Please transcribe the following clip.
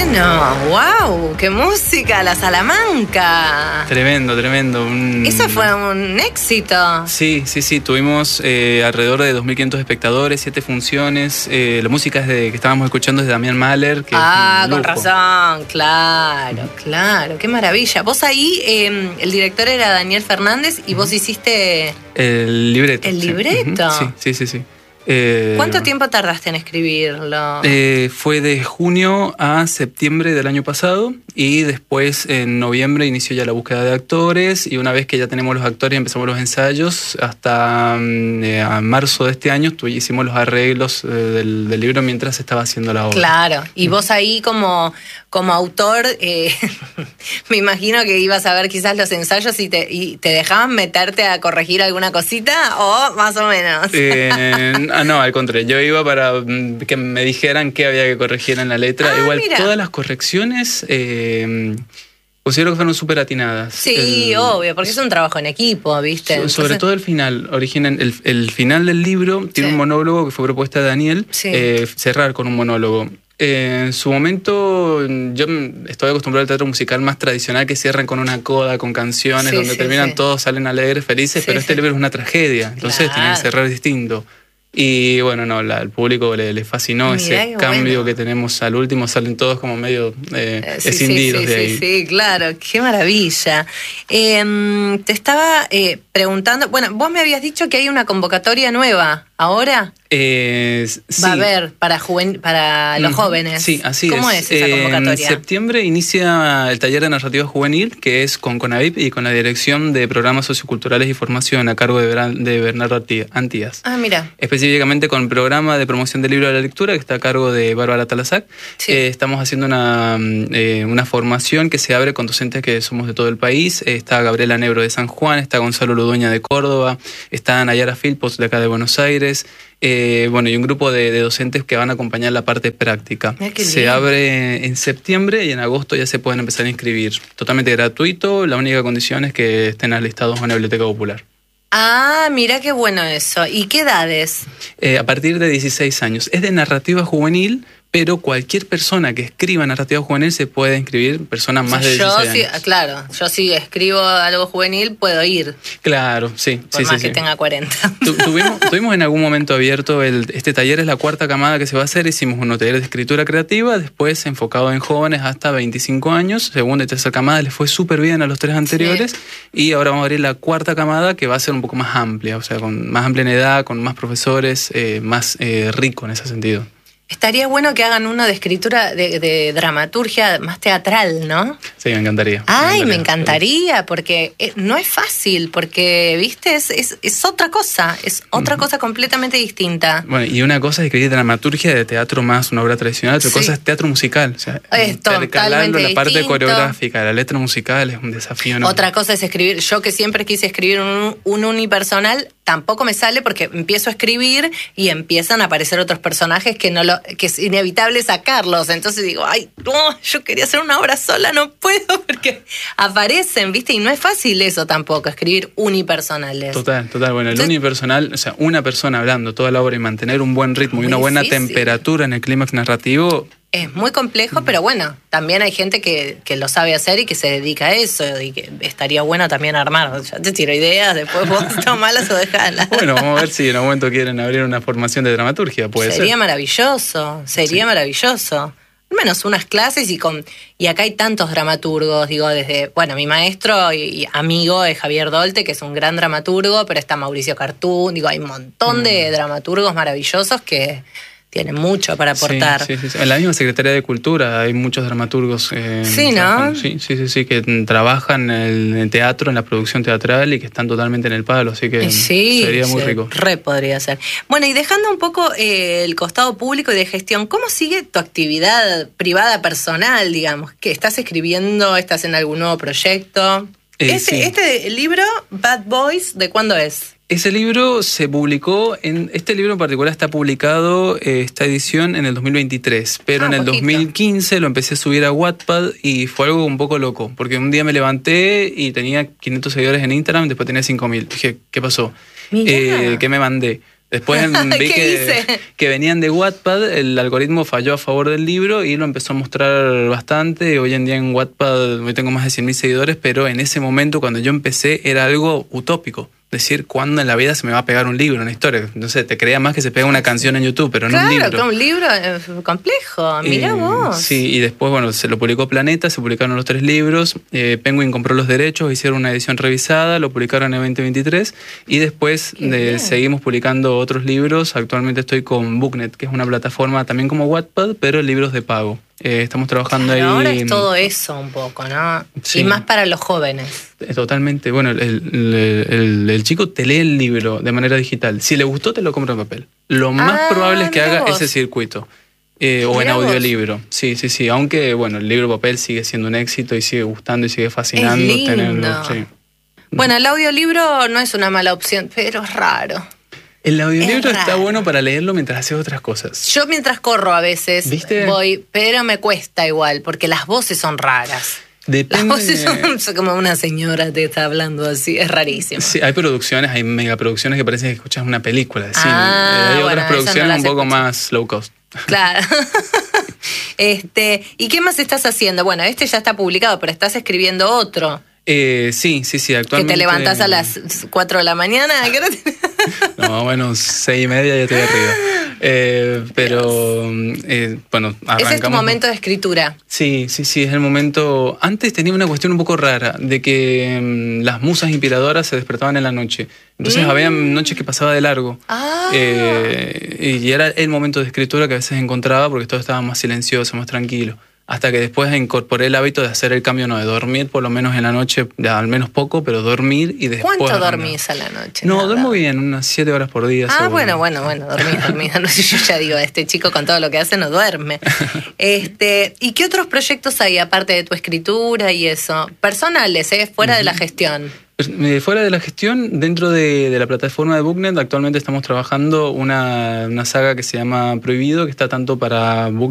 bueno, wow, qué música, la Salamanca. Tremendo. Eso fue un éxito. Sí, tuvimos alrededor de 2.500 espectadores, 7 funciones. La música que estábamos escuchando es de Damián Mahler. Que es con razón, claro, qué maravilla. Vos ahí, el director era Daniel Fernández y vos hiciste... El libreto. ¿El libreto? Sí. ¿Cuánto tiempo tardaste en escribirlo? Fue de junio a septiembre del año pasado y después en noviembre inició ya la búsqueda de actores y una vez que ya tenemos los actores y empezamos los ensayos, hasta a marzo de este año hicimos los arreglos del libro mientras se estaba haciendo la obra. Claro, y vos ahí como autor, me imagino que ibas a ver quizás los ensayos y te dejaban meterte a corregir alguna cosita o más o menos. No, al contrario, yo iba para que me dijeran qué había que corregir en la letra. Igual mira. Todas las correcciones considero que fueron súper atinadas. Sí, obvio, porque es un trabajo en equipo, ¿viste? Sobre todo el final. El final del libro tiene un monólogo que fue propuesta de Daniel, cerrar con un monólogo. En su momento yo estoy acostumbrado al teatro musical más tradicional que cierran con una coda, con canciones, donde terminan todos, salen alegres, felices, pero este libro es una tragedia, entonces tiene que cerrar distinto. Y bueno, al público le fascinó. Mirá ese cambio que tenemos al último, salen todos como medio escindidos de ahí. Sí, claro, qué maravilla. Te estaba preguntando, bueno, vos me habías dicho que hay una convocatoria nueva, ¿ahora? Va a haber para los jóvenes. Sí, así ¿Cómo es esa convocatoria? En septiembre inicia el taller de narrativa juvenil, que es con CONAVIP y con la Dirección de Programas Socioculturales y Formación a cargo de Bernardo Antías. Mira. Específicamente con el programa de promoción del libro de la lectura, que está a cargo de Bárbara Talasac. Estamos haciendo una formación que se abre con docentes que somos de todo el país. Está Gabriela Nebro de San Juan, está Gonzalo Ludueña de Córdoba, está Nayara Filpos de acá de Buenos Aires. Y un grupo de docentes que van a acompañar la parte práctica. Se abre en septiembre y en agosto ya se pueden empezar a inscribir. Totalmente gratuito, la única condición es que estén alistados en la Biblioteca Popular. Mira qué bueno eso. ¿Y qué edades? A partir de 16 años. Es de narrativa juvenil, pero cualquier persona que escriba narrativa juvenil se puede inscribir, personas más de 16 años. Claro, yo si escribo algo juvenil puedo ir. Claro, sí. Por más que tenga 40. Tuvimos en algún momento abierto este taller, es la 4ª camada que se va a hacer. Hicimos un taller de escritura creativa, después enfocado en jóvenes hasta 25 años. 2ª y 3ª camada les fue súper bien a los 3 anteriores. Y ahora vamos a abrir la 4ª camada que va a ser un poco más amplia, o sea, con más amplia en edad, con más profesores, más rico en ese sentido. Estaría bueno que hagan uno de escritura, de dramaturgia más teatral, ¿no? Sí, me encantaría. Me encantaría, porque no es fácil, porque, ¿viste? Es otra cosa, cosa completamente distinta. Bueno, y una cosa es escribir dramaturgia de teatro más una obra tradicional, otra cosa es teatro musical. O sea, es totalmente la parte coreográfica, la letra musical es un desafío enorme. Otra cosa es escribir, yo que siempre quise escribir un unipersonal, tampoco me sale porque empiezo a escribir y empiezan a aparecer otros personajes que es inevitable sacarlos. Entonces digo, yo quería hacer una obra sola, no puedo porque aparecen, ¿viste? Y no es fácil eso tampoco, escribir unipersonales. Total. Bueno, el unipersonal, o sea, una persona hablando toda la obra y mantener un buen ritmo y una buena temperatura en el clímax narrativo. Es muy complejo, pero bueno, también hay gente que lo sabe hacer y que se dedica a eso y que estaría bueno también armar. Ya te tiro ideas, después vos tomalas o dejalas. Bueno, vamos a ver si en un momento quieren abrir una formación de dramaturgia, Sería maravilloso. Al menos unas clases y acá hay tantos dramaturgos, digo, desde, mi maestro y amigo es Javier Dolte, que es un gran dramaturgo, pero está Mauricio Cartún, digo, hay un montón de dramaturgos maravillosos que tienen mucho para aportar. Sí. En la misma Secretaría de Cultura hay muchos dramaturgos. ¿no? Sí, que trabajan en el teatro, en la producción teatral y que están totalmente en el palo, así que sería muy rico. Podría ser. Bueno, y dejando un poco el costado público y de gestión, ¿cómo sigue tu actividad privada personal, digamos? ¿Que estás escribiendo? ¿Estás en algún nuevo proyecto? Este libro, Bad Boys, ¿de cuándo es? Ese libro se publicó, este libro en particular está publicado, esta edición, en el 2023, pero en el 2015 lo empecé a subir a Wattpad y fue algo un poco loco, porque un día me levanté y tenía 500 seguidores en Instagram, después tenía 5.000. Dije, ¿qué pasó? ¿Qué me mandé? Después vi que venían de Wattpad, el algoritmo falló a favor del libro y lo empezó a mostrar bastante. Hoy en día en Wattpad hoy tengo más de 100.000 seguidores, pero en ese momento cuando yo empecé era algo utópico. Decir, ¿cuándo en la vida se me va a pegar un libro, una historia? No sé, te creía más que se pega una canción en YouTube, pero no un libro. Claro, un libro complejo, mirá vos. Sí, y después, bueno, se lo publicó Planeta, se publicaron los 3 libros, Penguin compró los derechos, hicieron una edición revisada, lo publicaron en 2023, y después seguimos publicando otros libros. Actualmente estoy con Booknet, que es una plataforma también como Wattpad, pero libros de pago. Estamos trabajando ahí. Ahora es todo eso un poco, ¿no? Sí. Y más para los jóvenes. Totalmente. Bueno, el chico te lee el libro de manera digital. Si le gustó, te lo compra en papel. Lo más probable es que haga ese circuito. O en audiolibro. Sí. Aunque, bueno, el libro papel sigue siendo un éxito y sigue gustando y sigue fascinando. Es lindo. Tenerlo. Sí. Bueno, el audiolibro no es una mala opción, pero es raro. El audiolibro está bueno para leerlo mientras haces otras cosas. Yo mientras corro a veces ¿Viste? voy, pero me cuesta igual, porque las voces son raras. Depende. Las voces son como una señora te está hablando así, es rarísimo. Sí, hay producciones, hay megaproducciones que parece que escuchas una película de cine. Hay otras producciones un poco más low cost. Claro. ¿Y qué más estás haciendo? Bueno, ya está publicado, pero estás escribiendo otro. Sí, actualmente. ¿Que te levantás a las 4 de la mañana? ¿Qué hora te... No, bueno, 6:30 ya estoy arriba. Bueno, arrancamos. Ese es tu momento de escritura. Sí, es el momento. Antes tenía una cuestión un poco rara, de que las musas inspiradoras se despertaban en la noche. Entonces había noches que pasaba de largo. Y era el momento de escritura que a veces encontraba porque todo estaba más silencioso, más tranquilo. Hasta que después incorporé el hábito de hacer el cambio, de dormir por lo menos en la noche, al menos poco, pero dormir y después... ¿Cuánto dormís a la noche? No, duermo bien, unas 7 horas por día. Bueno, dormís. No sé, yo ya digo, este chico con todo lo que hace no duerme. ¿Y qué otros proyectos hay aparte de tu escritura y eso? Personales, fuera de la gestión. Fuera de la gestión, dentro de la plataforma de Booknet, actualmente estamos trabajando una saga que se llama Prohibido, que está tanto para Booknet